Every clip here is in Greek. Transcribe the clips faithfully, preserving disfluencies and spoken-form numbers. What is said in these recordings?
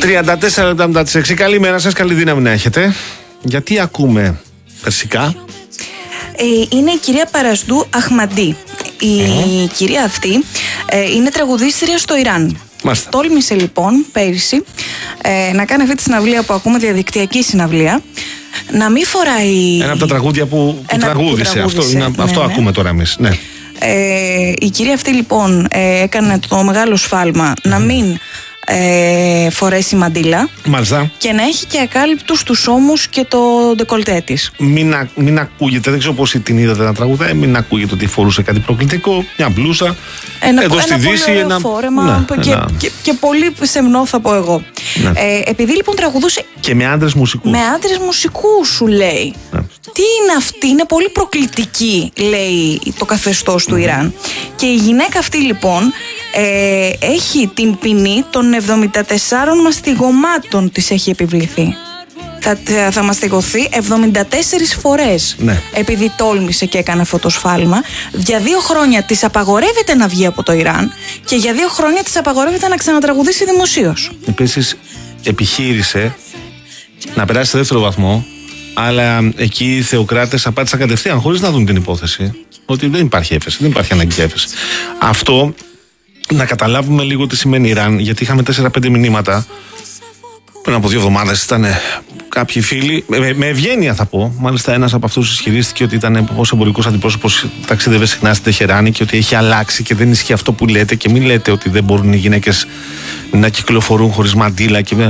τριάντα τέσσερα λεπτά μετά τις έξι. Καλημέρα σας, καλή δύναμη να έχετε. Γιατί ακούμε περσικά? Ε, είναι η κυρία Παρασδού Αχμαντή. Η ε. κυρία αυτή ε, είναι τραγουδίστρια στο Ιράν. Μάλιστα. Τόλμησε λοιπόν πέρυσι ε, να κάνει αυτή τη συναυλία που ακούμε, διαδικτυακή συναυλία, να μην φοράει... Ένα από τα τραγούδια που, που τραγούδισε. Που αυτό, είναι, ναι, αυτό ναι. ακούμε τώρα εμείς. Ναι. Ε, η κυρία αυτή λοιπόν ε, έκανε το μεγάλο σφάλμα mm. να μην ε, φορέσει μαντίλα. Μάλιστα. Και να έχει και ακάλυπτους τους ώμους και το ντεκολτέ της. Μην, α, μην ακούγεται, δεν ξέρω πώς την είδατε να τραγουδάει, μην ακούγεται ότι φορούσε κάτι προκλητικό, μια μπλούζα. Ένα, εδώ ένα στη Δύση, πολύ ένα φόρεμα ναι, και, ένα... και, και πολύ σεμνό θα πω εγώ. Ναι. Ε, επειδή λοιπόν τραγουδούσε. Και με άντρες μουσικούς. Με άντρες μουσικούς σου λέει. Ναι. Τι είναι αυτή, είναι πολύ προκλητική, λέει το καθεστώς του mm. Ιράν. Και η γυναίκα αυτή λοιπόν ε, έχει την ποινή των εβδομήντα τεσσάρων μαστιγωμάτων της έχει επιβληθεί. Θα, θα μαστιγωθεί εβδομήντα τέσσερις φορές ναι. επειδή τόλμησε και έκανε αυτό το σφάλμα. Για δύο χρόνια της απαγορεύεται να βγει από το Ιράν και για δύο χρόνια της απαγορεύεται να ξανατραγουδήσει δημοσίως. Επίσης επιχείρησε να περάσει σε δεύτερο βαθμό, αλλά εκεί οι θεοκράτες απάντησαν κατευθείαν χωρίς να δουν την υπόθεση ότι δεν υπάρχει έφεση, δεν υπάρχει αναγκαία έφεση. Αυτό να καταλάβουμε λίγο τι σημαίνει Ιράν, γιατί είχαμε τέσσερα πέντε μηνύματα πριν από δύο εβδομάδες. Ήταν κάποιοι φίλοι, με, με ευγένεια θα πω. Μάλιστα, ένας από αυτούς ισχυρίστηκε ότι ήταν ως εμπορικός αντιπρόσωπος, ταξίδευε συχνά στην Τεχεράνη και ότι έχει αλλάξει και δεν ισχύει αυτό που λέτε. Και μην λέτε ότι δεν μπορούν οι γυναίκες να κυκλοφορούν χωρίς μαντίλα. Και,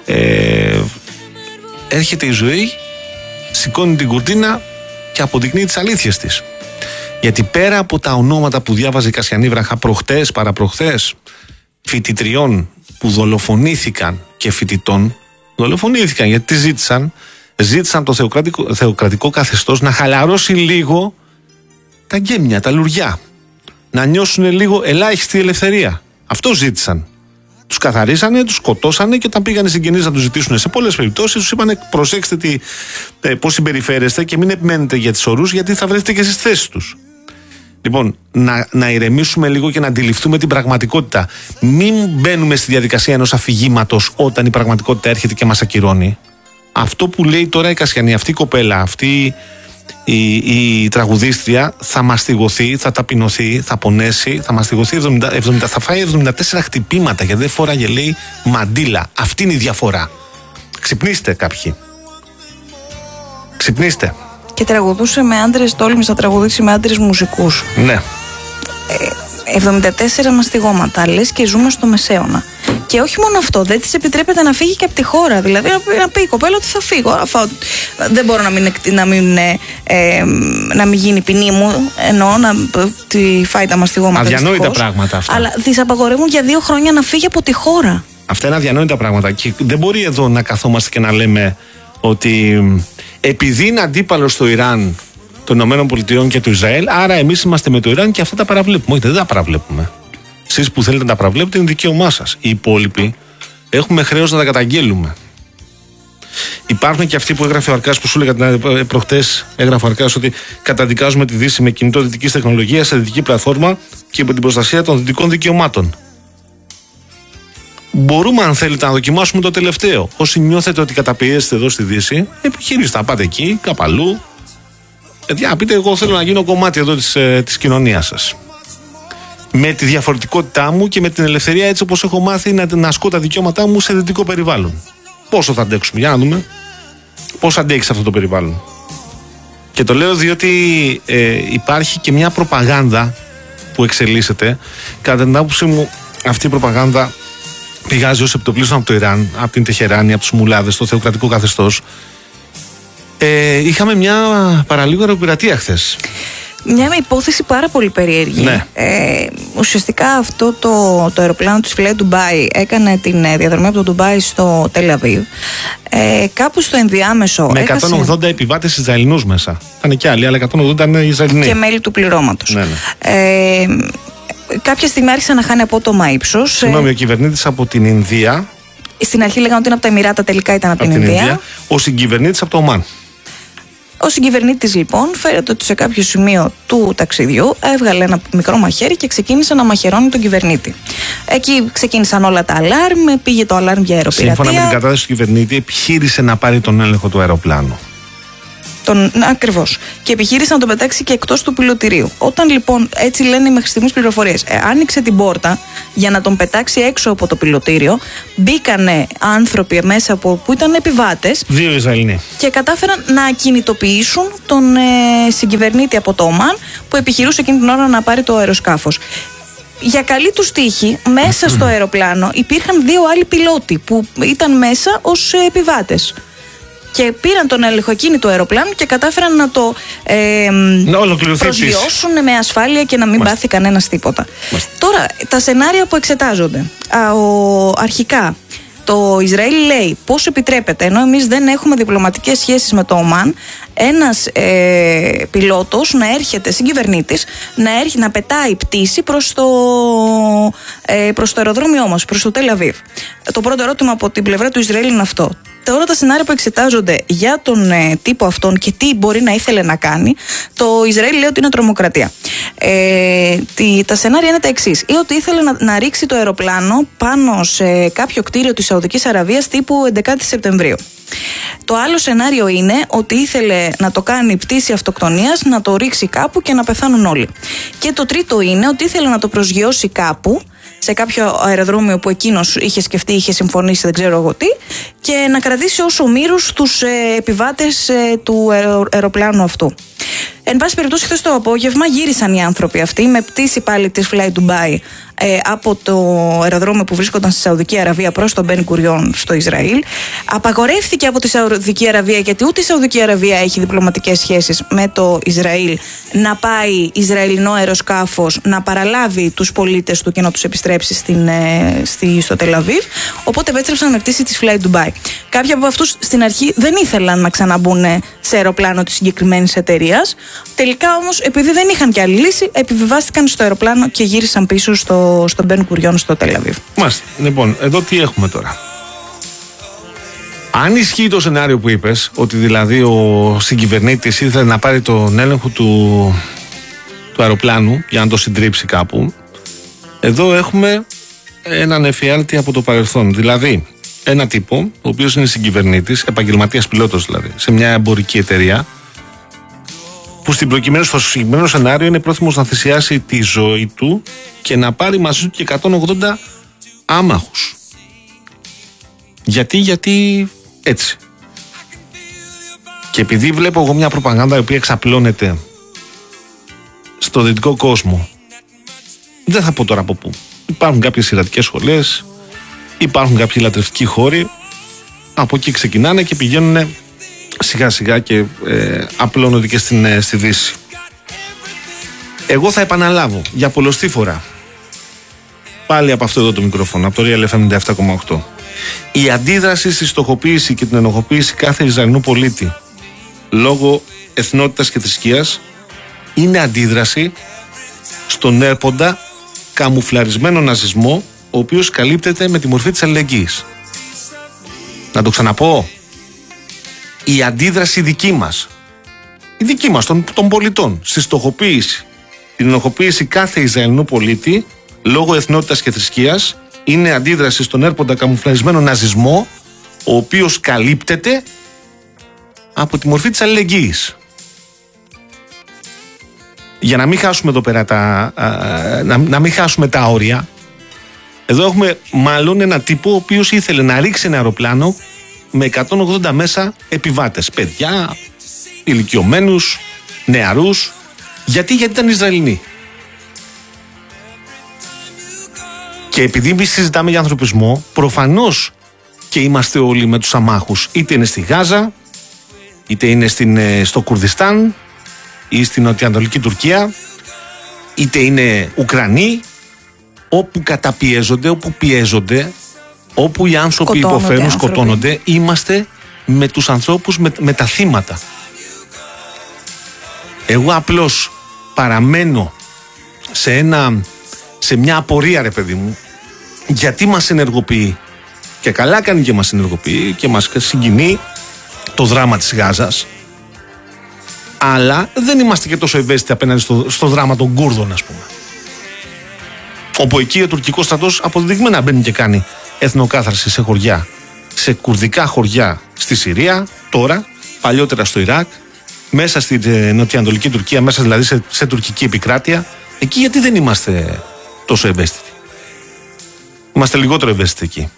ε, έρχεται η ζωή, σηκώνει την κουρτίνα και αποδεικνύει τις αλήθειες της. Γιατί πέρα από τα ονόματα που διάβαζε η Κασιανή Βραχά προχτές, παραπροχτές, φοιτητριών που δολοφονήθηκαν και φοιτητών, δολοφονήθηκαν γιατί τι ζήτησαν, ζήτησαν το θεοκρατικό, θεοκρατικό καθεστώς να χαλαρώσει λίγο τα γκέμια, τα λουριά, να νιώσουν λίγο ελάχιστη ελευθερία. Αυτό ζήτησαν. Τους καθαρίσανε, τους σκοτώσανε και όταν πήγαν οι συγγενείς να τους ζητήσουν σε πολλές περιπτώσεις, τους είπανε προσέξτε τι, ε, πώς συμπεριφέρεστε και μην επιμένετε για τις ορούς, γιατί θα βρεθείτε και στις θέσεις τους. Λοιπόν, να, να ηρεμήσουμε λίγο και να αντιληφθούμε την πραγματικότητα. Μην μπαίνουμε στη διαδικασία ενός αφηγήματος όταν η πραγματικότητα έρχεται και μας ακυρώνει. Αυτό που λέει τώρα η Κασιανή, αυτή η κοπέλα, αυτή η, η τραγουδίστρια θα μαστιγωθεί, θα ταπεινωθεί, θα πονέσει, θα μαστιγωθεί εβδομήντα, εβδομήντα, θα φάει εβδομήντα τέσσερα χτυπήματα γιατί δεν φοράγε, λέει, μαντίλα. Αυτή είναι η διαφορά. Ξυπνήστε κάποιοι. Ξυπνήστε. Και τραγουδούσε με άντρες, τόλμησε να τραγουδήσει με άντρες μουσικούς. Ναι. Ε, εβδομήντα τέσσερα μαστιγώματα, λες και ζούμε στο Μεσαίωνα. Και όχι μόνο αυτό, δεν της επιτρέπεται να φύγει και από τη χώρα. Δηλαδή να πει η κοπέλα ότι θα φύγω. Αφού δεν μπορώ να μην, να μην, ε, ε, να μην γίνει ποινή μου, εννοώ να τη φάει τα μαστιγώματα. Αδιανόητα δυστυχώς, πράγματα αυτά. Αλλά της απαγορεύουν για δύο χρόνια να φύγει από τη χώρα. Αυτά είναι αδιανόητα πράγματα. Και δεν μπορεί εδώ να καθόμαστε και να λέμε ότι επειδή είναι αντίπαλος στο Ιράν των ΗΠΑ και του Ισραήλ, άρα εμείς είμαστε με το Ιράν και αυτά τα παραβλέπουμε. Όχι, δεν τα παραβλέπουμε. Εσείς που θέλετε να τα παραβλέπετε είναι δικαίωμά σας. Οι υπόλοιποι έχουμε χρέος να τα καταγγέλουμε. Υπάρχουν και αυτοί που έγραφε ο Αρκάς, που σου έλεγα προχτές, έγραφε ο Αρκάς ότι καταδικάζουμε τη Δύση με κινητό δυτικής τεχνολογίας σε δυτική πλατφόρμα και υπό την προστασία των δυτικών δικαιωμάτων. Μπορούμε, αν θέλετε, να δοκιμάσουμε το τελευταίο. Όσοι νιώθετε ότι καταπιέζεστε εδώ στη Δύση, επιχειρήστε να πάτε εκεί, κάπου αλλού. Γιατί πείτε, εγώ θέλω να γίνω κομμάτι εδώ της, ε, της κοινωνίας σας. Με τη διαφορετικότητά μου και με την ελευθερία, έτσι όπως έχω μάθει να, να ασκώ τα δικαιώματά μου σε δυτικό περιβάλλον. Πόσο θα αντέξουμε, για να δούμε. Πώς αντέξει αυτό το περιβάλλον. Και το λέω διότι ε, υπάρχει και μια προπαγάνδα που εξελίσσεται. Κατά την άποψή μου, αυτή η προπαγάνδα πηγάζει ως επιτοπλίστων από το Ιράν, από την Τεχεράνη, από τους μουλάδες, το θεοκρατικό καθεστώς. Ε, είχαμε μια παραλίγο αεροπειρατεία χθες. Μια υπόθεση πάρα πολύ περίεργη. Ναι. Ε, ουσιαστικά αυτό το, το αεροπλάνο της Fly Dubai έκανε την διαδρομή από το Ντουμπάι στο Τελ Αβίβ. Ε, κάπου στο ενδιάμεσο. Με έχασε... εκατόν ογδόντα επιβάτες Ισραηλινούς μέσα. Ήταν και άλλοι, αλλά εκατόν ογδόντα είναι Ισραηλινοί. Και μέλη του πληρώματος. Ναι, ναι. Ε, κάποια στιγμή άρχισε να χάνει απότομα ύψος. Συγγνώμη, ο κυβερνήτης από την Ινδία. Στην αρχή λέγανε ότι είναι από τα Εμιράτα, τελικά ήταν από, από την, την Ινδία. Ινδία. Ο συγκυβερνήτης από το Ομάν. Ο συγκυβερνήτης λοιπόν φέρεται ότι σε κάποιο σημείο του ταξιδιού έβγαλε ένα μικρό μαχαίρι και ξεκίνησε να μαχαιρώνει τον κυβερνήτη. Εκεί ξεκίνησαν όλα τα αλάρμ, πήγε το αλάρμ για αεροπειρατεία. Σύμφωνα με την κατάσταση του κυβερνήτη, επιχείρησε να πάρει τον έλεγχο του αεροπλάνου. Τον, ακριβώς. Και επιχείρησε να τον πετάξει και εκτός του πιλωτηρίου. Όταν λοιπόν, έτσι λένε μέχρι στιγμής πληροφορίες, ε, άνοιξε την πόρτα για να τον πετάξει έξω από το πιλωτήριο, μπήκανε άνθρωποι μέσα από, που ήταν επιβάτες. Δύο Ισραηλοί. Και κατάφεραν να ακινητοποιήσουν τον ε, συγκυβερνήτη από το Ομάν που επιχειρούσε εκείνη την ώρα να πάρει το αεροσκάφος. Για καλή του τύχη, μέσα στο αεροπλάνο υπήρχαν δύο άλλοι πιλότοι που ήταν μέσα ως επιβάτες. Και πήραν τον έλεγχο εκείνη του αεροπλάνου και κατάφεραν να το ε, προσγειώσουν με ασφάλεια και να μην Μάλιστα. πάθει κανένας τίποτα. Μάλιστα. Τώρα, τα σενάρια που εξετάζονται. Α, ο, αρχικά, το Ισραήλ λέει πώς επιτρέπεται, ενώ εμείς δεν έχουμε διπλωματικές σχέσεις με το Ομάν, ένας ε, πιλότος να έρχεται, συγκυβερνήτης, να, έρχει, να πετάει πτήση προς το, ε, προς το αεροδρόμιό μας, προς το Τελ Αβίβ. Το πρώτο ερώτημα από την πλευρά του Ισραήλ είναι αυτό. Τώρα τα σενάρια που εξετάζονται για τον ε, τύπο αυτόν και τι μπορεί να ήθελε να κάνει, το Ισραήλ λέει ότι είναι τρομοκρατία. Ε, τι, τα σενάρια είναι τα εξής. Ή ότι ήθελε να, να ρίξει το αεροπλάνο πάνω σε κάποιο κτίριο της Σαουδικής Αραβίας τύπου έντεκα Σεπτεμβρίου. Το άλλο σενάριο είναι ότι ήθελε να το κάνει πτήση αυτοκτονίας, να το ρίξει κάπου και να πεθάνουν όλοι. Και το τρίτο είναι ότι ήθελε να το προσγειώσει κάπου, σε κάποιο αεροδρόμιο που εκείνος είχε σκεφτεί, είχε συμφωνήσει, δεν ξέρω εγώ τι, και να κρατήσει ως ομήρους τους ε, επιβάτες ε, του αερο, αεροπλάνου αυτού. Εν πάση περιπτώσει, χθες το απόγευμα γύρισαν οι άνθρωποι αυτοί με πτήση πάλι της Fly Dubai ε, από το αεροδρόμιο που βρίσκονταν στη Σαουδική Αραβία προς τον Μπεν Γκουριόν στο Ισραήλ. Απαγορεύτηκε από τη Σαουδική Αραβία, γιατί ούτε η Σαουδική Αραβία έχει διπλωματικές σχέσεις με το Ισραήλ, να πάει Ισραηλινό αεροσκάφος να παραλάβει τους πολίτες του και να τους επιστρέψει στην, ε, στη, στο Τελ Αβίβ. Οπότε επέστρεψαν με πτήση της Fly Dubai. Κάποιοι από αυτούς στην αρχή δεν ήθελαν να ξαναμπούν σε αεροπλάνο της συγκεκριμένης εταιρείας. Τελικά όμως, επειδή δεν είχαν και άλλη λύση, επιβιβάστηκαν στο αεροπλάνο και γύρισαν πίσω στο, στο Μπεν Γκουριόν στο Τελ Αβίβ. Μάλιστα. Λοιπόν, εδώ τι έχουμε τώρα. Αν ισχύει το σενάριο που είπες, ότι δηλαδή ο συγκυβερνήτης ήθελε να πάρει τον έλεγχο του, του αεροπλάνου για να το συντρίψει κάπου, εδώ έχουμε έναν εφιάλτη από το παρελθόν. Δηλαδή, ένα τύπο, ο οποίος είναι συγκυβερνήτης, επαγγελματίας πιλότος δηλαδή, σε μια εμπορική εταιρεία, που στην προκειμένου στο συγκεκριμένο σενάριο είναι πρόθυμος να θυσιάσει τη ζωή του και να πάρει μαζί του και εκατόν ογδόντα άμαχους. Γιατί, γιατί έτσι. Και επειδή βλέπω εγώ μια προπαγάνδα η οποία εξαπλώνεται στο δυτικό κόσμο, δεν θα πω τώρα από πού. Υπάρχουν κάποιες ιερατικές σχολές, υπάρχουν κάποιοι λατρευτικοί χώροι, από εκεί ξεκινάνε και πηγαίνουν σιγά σιγά και ε, απλώνονται και στην, ε, στη Δύση. Εγώ θα επαναλάβω για πολλοστή φορά, πάλι από αυτό εδώ το μικρόφωνο, από το Real εφ εμ ενενήντα επτά κόμμα οκτώ, η αντίδραση στη στοχοποίηση και την ενοχοποίηση κάθε Ισραηλινού πολίτη λόγω εθνότητας και θρησκείας είναι αντίδραση στον έρποντα καμουφλαρισμένο ναζισμό, ο οποίος καλύπτεται με τη μορφή της αλληλεγγύης. Να το ξαναπώ. Η αντίδραση δική μας, η δική μας των, των πολιτών, στη στοχοποίηση, την ενοχοποίηση κάθε Ισραηλινού πολίτη λόγω εθνότητας και θρησκείας, είναι αντίδραση στον έρποντα καμουφλαρισμένο ναζισμό, ο οποίος καλύπτεται από τη μορφή της αλληλεγγύης. Για να μην χάσουμε εδώ πέρα τα, α, να, να μην χάσουμε τα όρια, εδώ έχουμε μάλλον ένα τύπο ο οποίος ήθελε να ρίξει ένα αεροπλάνο με εκατόν ογδόντα μέσα επιβάτες, παιδιά, ηλικιωμένους, νεαρούς. Γιατί, γιατί ήταν Ισραηλινοί. Και επειδή εμείς συζητάμε για ανθρωπισμό, προφανώς και είμαστε όλοι με τους αμάχους. Είτε είναι στη Γάζα, είτε είναι στην, στο Κουρδιστάν ή στην νοτιοανατολική Τουρκία, είτε είναι Ουκρανοί, όπου καταπιέζονται, όπου πιέζονται, όπου οι άνθρωποι σκοτώνονται, υποφέρουν, άνθρωποι. σκοτώνονται, είμαστε με τους ανθρώπους, με, με τα θύματα. Εγώ απλώς παραμένω σε, ένα, σε μια απορία, ρε παιδί μου, γιατί μας ενεργοποιεί, και καλά κάνει και μας ενεργοποιεί και μας συγκινεί το δράμα της Γάζας, Αλλά δεν είμαστε και τόσο ευαίσθητοι απέναντι στο, στο δράμα των Κούρδων, ας πούμε. Όπου εκεί ο τουρκικός στρατός αποδεδειγμένα μπαίνει και κάνει εθνοκάθαρση σε χωριά, σε κουρδικά χωριά στη Συρία, τώρα, παλιότερα στο Ιράκ, μέσα στη νοτιοανατολική Τουρκία, μέσα δηλαδή σε, σε τουρκική επικράτεια. Εκεί γιατί δεν είμαστε τόσο ευαίσθητοι? Είμαστε λιγότερο ευαίσθητοι εκεί.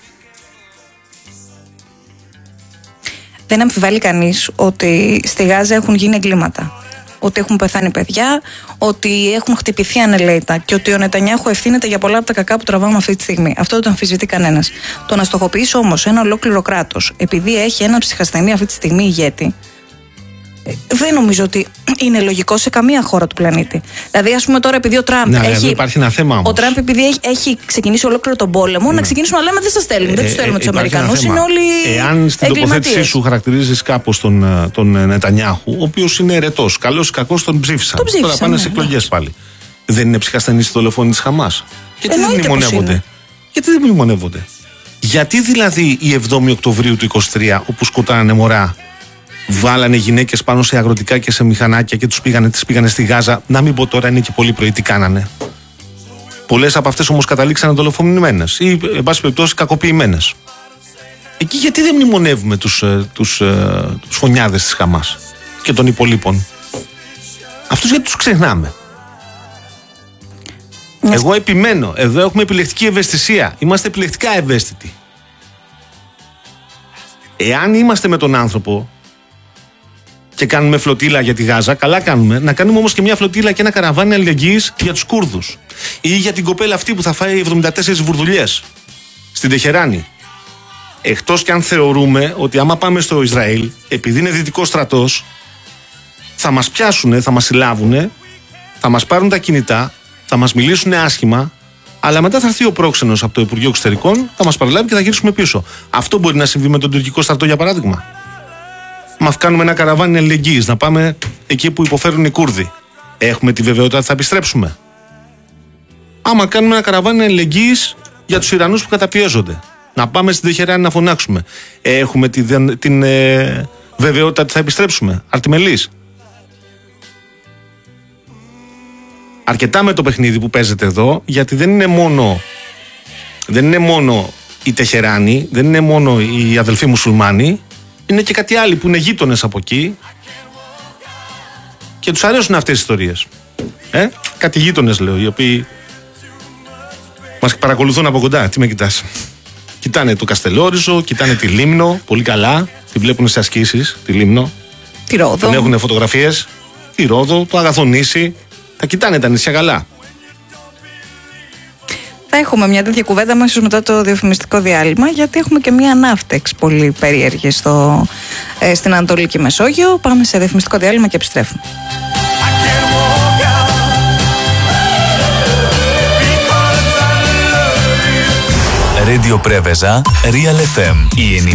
Δεν αμφιβάλλει κανείς ότι στη Γάζα έχουν γίνει εγκλήματα. Ότι έχουν πεθάνει παιδιά, ότι έχουν χτυπηθεί ανελαίητα και ότι ο Νετανιάχου ευθύνεται για πολλά από τα κακά που τραβάμε αυτή τη στιγμή. Αυτό δεν το αμφισβητεί κανένας. Το να στοχοποιήσει όμως ένα ολόκληρο κράτος, επειδή έχει ένα ψυχασθενή αυτή τη στιγμή ηγέτη, δεν νομίζω ότι είναι λογικό σε καμία χώρα του πλανήτη. Δηλαδή, ας πούμε τώρα, επειδή ο Τραμπ. Ναι, έχει, υπάρχει ένα θέμα όμως. Ο Τραμπ, επειδή έχει, έχει ξεκινήσει ολόκληρο τον πόλεμο, ναι. να ξεκινήσουμε να λέμε δεν σας στέλνουμε. Ε, δεν τους στέλνουμε τους Αμερικανούς. Είναι όλοι. Εάν στην τοποθέτησή σου χαρακτηρίζεις κάπως τον, τον Νετανιάχου, ο οποίος είναι ερετός, καλός ή κακός, τον ψήφισαν. Τον ψήφισαν. Τώρα πάνε ναι, σε εκλογές πάλι. Δεν είναι ψυχασθενή στη δολοφόνη της Χαμάς? Γιατί δεν μνημονεύονται? Γιατί δεν μνημονεύονται? Γιατί δηλαδή η εβδόμη Οκτωβρίου του είκοσι τρία, όπου σκοτώνανε μωρά, βάλανε γυναίκες πάνω σε αγροτικά και σε μηχανάκια και τους πήγανε, τις πήγανε στη Γάζα? Να μην πω τώρα, είναι και πολύ πρωί, τι κάνανε. Πολλές από αυτές όμως καταλήξανε δολοφονημένες ή, εν πάση περιπτώσει, κακοποιημένες. Εκεί γιατί δεν μνημονεύουμε τους, τους, τους φωνιάδες της Χαμάς και των υπολείπων? Αυτούς γιατί τους ξεχνάμε? Μια... Εγώ επιμένω, εδώ έχουμε επιλεκτική ευαισθησία. Είμαστε επιλεκτικά ευαίσθητοι. Εάν είμαστε με τον άνθρωπο και κάνουμε φλωτίλα για τη Γάζα, καλά κάνουμε. Να κάνουμε όμως και μια φλωτίλα και ένα καραβάνι αλληλεγγύης για τους Κούρδους. Ή για την κοπέλα αυτή που θα φάει εβδομήντα τέσσερις βουρδουλιές στην Τεχεράνη. Εκτός κι αν θεωρούμε ότι άμα πάμε στο Ισραήλ, επειδή είναι δυτικός στρατός, θα μας πιάσουνε, θα μας συλλάβουνε, θα μας πάρουν τα κινητά, θα μας μιλήσουν άσχημα, αλλά μετά θα έρθει ο πρόξενος από το Υπουργείο Εξωτερικών, θα μας παραλάβει και θα γυρίσουμε πίσω. Αυτό μπορεί να συμβεί με τον τουρκικό στρατό, για παράδειγμα? Μα κάνουμε ένα καραβάνι αλληλεγγύης, να πάμε εκεί που υποφέρουν οι Κούρδοι. Έχουμε τη βεβαιότητα ότι θα επιστρέψουμε? Άμα κάνουμε ένα καραβάνι αλληλεγγύης για τους Ιρανούς που καταπιέζονται, να πάμε στην Τεχεράνη να φωνάξουμε, έχουμε την, την ε, βεβαιότητα ότι θα επιστρέψουμε? Αρτιμελής. Αρκετά με το παιχνίδι που παίζεται εδώ, γιατί δεν είναι μόνο, δεν είναι μόνο η Τεχεράνη, δεν είναι μόνο οι αδελφοί μουσουλμάνοι, είναι και κάτι άλλοι που είναι γείτονες από εκεί και τους αρέσουν αυτές οι ιστορίες. Ε? Κάτι γείτονες, λέω, οι οποίοι μας παρακολουθούν από κοντά. Τι με κοιτάς? Κοιτάνε το Καστελόριζο, κοιτάνε τη Λίμνο, πολύ καλά. Τη βλέπουν σε ασκήσεις, τη Λίμνο. Τη Ρόδο. Την έχουν φωτογραφίες. Τη Ρόδο, το Αγαθονήσι. Τα κοιτάνε τα νησιά καλά. Θα έχουμε μια τέτοια κουβέντα μέσα μετά το διαφημιστικό διάλειμμα, γιατί έχουμε και μια ναύτεξ πολύ περίεργη στο, ε, στην Ανατολική Μεσόγειο. Πάμε σε διαφημιστικό διάλειμμα και επιστρέφουμε. Radio Preveza, Real εφ εμ.